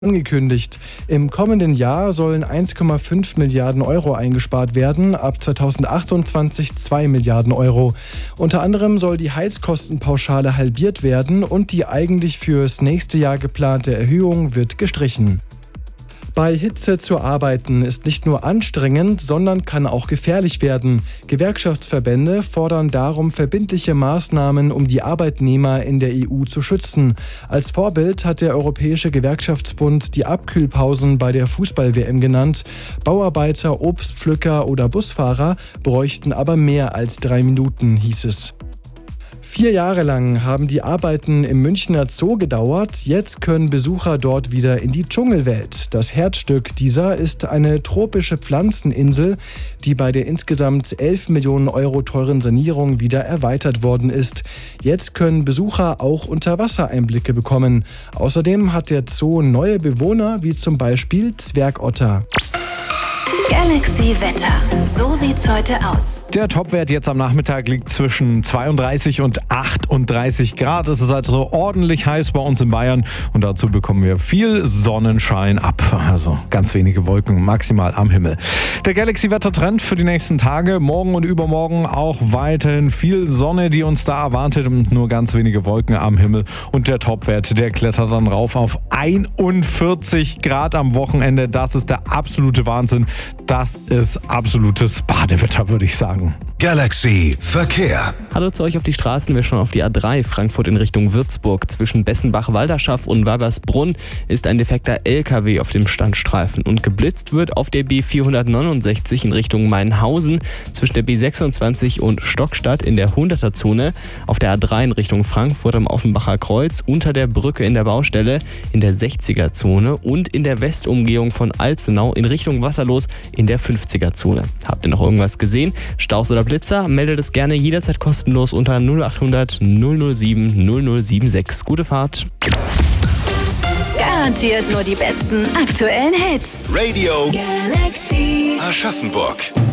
angekündigt. Im kommenden Jahr sollen 1,5 Milliarden Euro eingespart werden, ab 2028 2 Milliarden Euro. Unter anderem soll die Heizkostenpauschale halbiert werden und die eigentlich fürs nächste Jahr geplante Erhöhung wird gestrichen. Bei Hitze zu arbeiten ist nicht nur anstrengend, sondern kann auch gefährlich werden. Gewerkschaftsverbände fordern darum verbindliche Maßnahmen, um die Arbeitnehmer in der EU zu schützen. Als Vorbild hat der Europäische Gewerkschaftsbund die Abkühlpausen bei der Fußball-WM genannt. Bauarbeiter, Obstpflücker oder Busfahrer bräuchten aber mehr als 3 Minuten, hieß es. 4 Jahre lang haben die Arbeiten im Münchner Zoo gedauert. Jetzt können Besucher dort wieder in die Dschungelwelt. Das Herzstück dieser ist eine tropische Pflanzeninsel, die bei der insgesamt 11 Millionen Euro teuren Sanierung wieder erweitert worden ist. Jetzt können Besucher auch Unterwassereinblicke bekommen. Außerdem hat der Zoo neue Bewohner, wie zum Beispiel Zwergotter. Galaxy Wetter. So sieht's heute aus. Der Topwert jetzt am Nachmittag liegt zwischen 32 und 38 Grad. Es ist also ordentlich heiß bei uns in Bayern und dazu bekommen wir viel Sonnenschein ab. Also ganz wenige Wolken maximal am Himmel. Der Galaxy-Wetter-Trend für die nächsten Tage, morgen und übermorgen auch weiterhin viel Sonne, die uns da erwartet und nur ganz wenige Wolken am Himmel. Und der Topwert, der klettert dann rauf auf 41 Grad am Wochenende. Das ist der absolute Wahnsinn. Das ist absolutes Badewetter, würde ich sagen. Galaxy Verkehr. Hallo zu euch auf die Straßen. Wir schauen auf die A3 Frankfurt in Richtung Würzburg. Zwischen Bessenbach-Walderschaff und Weibersbrunn ist ein defekter LKW auf dem Standstreifen und geblitzt wird auf der B469 in Richtung Mainhausen zwischen der B26 und Stockstadt in der 100er-Zone, auf der A3 in Richtung Frankfurt am Offenbacher Kreuz, unter der Brücke in der Baustelle in der 60er-Zone und in der Westumgehung von Alzenau in Richtung Wasserlos in der 50er-Zone. Habt ihr noch irgendwas gesehen? Staus oder Blitzer? Meldet es gerne jederzeit kostenlos unter 0800 007 0076. Gute Fahrt. Garantiert nur die besten aktuellen Hits. Radio Galaxy. Aschaffenburg.